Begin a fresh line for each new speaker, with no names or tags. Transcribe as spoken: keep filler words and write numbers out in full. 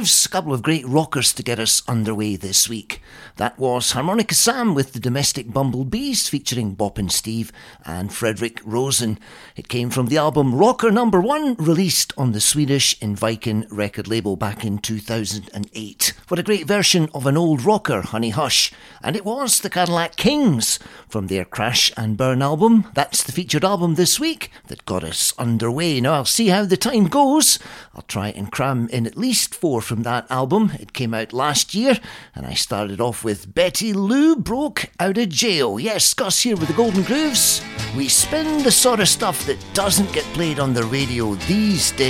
Grooves, a couple of great rockers to get us underway this week. That was Harmonica Sam with the Domestic Bumblebees featuring Bop and Steve and Fredrik Rosen. It came from the album Rocker Number One, released on the Swedish Inviken record label back in two thousand eight. What a great version of an old rocker, Honey Hush. And it was the Cadillac Kings from their Crash and Burn album. That's the featured album this week that got us underway. Now I'll see how the time goes. I'll try and cram in at least four from that album. It came out last year, and I started off with Betty Lou Broke Out of Jail. Yes, Gus here with the Golden Grooves. We spin the sort of stuff that doesn't get played on the radio these days.